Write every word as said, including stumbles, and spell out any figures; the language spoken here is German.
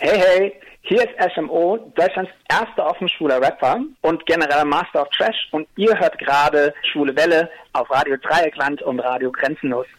Hey, hey, hier ist S M O, Deutschlands erster offen schwuler Rapper und genereller Master of Trash und ihr hört gerade Schwule Welle auf Radio Dreieckland und Radio Grenzenlos.